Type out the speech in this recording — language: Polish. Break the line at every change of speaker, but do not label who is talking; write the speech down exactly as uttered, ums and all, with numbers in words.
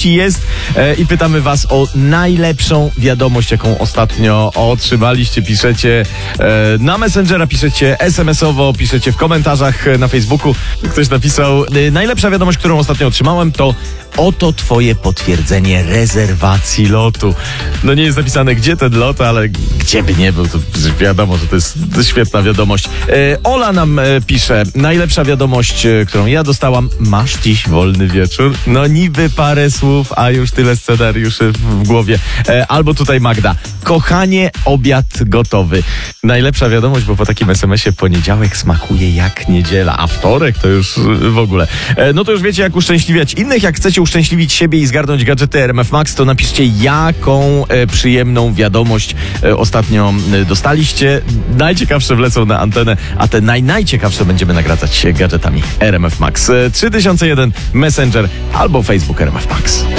wiadomości jest e, i pytamy was o najlepszą wiadomość, jaką ostatnio otrzymaliście. Piszecie e, na Messengera, piszecie es em esowo, piszecie w komentarzach na Facebooku. Ktoś napisał, e, najlepsza wiadomość, którą ostatnio otrzymałem, to oto twoje potwierdzenie rezerwacji lotu. No nie jest napisane, gdzie ten lot, ale gdzie by nie był, to wiadomo, że to jest, to jest świetna wiadomość. E, Ola nam e, pisze, najlepsza wiadomość, e, którą ja dostałam, masz dziś wolny wieczór? No niby parę słów, a już tyle scenariuszy w, w głowie. E, albo tutaj Magda, kochanie, obiad gotowy. Najlepsza wiadomość, bo po takim es em esie poniedziałek smakuje jak niedziela, a wtorek to już e, w ogóle. E, no to już wiecie, jak uszczęśliwiać innych. Jak chcecie uszczęśliwić siebie i zgarnąć gadżety R M F Max, to napiszcie, jaką e, przyjemną wiadomość e, ostatnio e, dostaliście. Najciekawsze wlecą na antenę, a te naj, najciekawsze będziemy nagradzać gadżetami R M F Max. E, trzy tysiące jeden Messenger albo Facebook R M F Max.